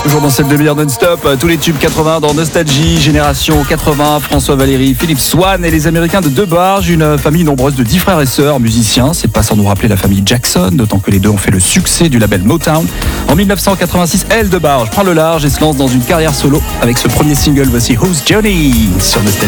Toujours dans cette demi-heure non-stop, tous les tubes 80 dans Nostalgie, Génération 80, François Valéry, Philippe Swan et les Américains de Debarge, une famille nombreuse de 10 frères et sœurs, musiciens. C'est pas sans nous rappeler la famille Jackson, d'autant que les deux ont fait le succès du label Motown. En 1986, Elle Debarge prend le large et se lance dans une carrière solo avec ce premier single, voici Who's Johnny sur Nostalgie.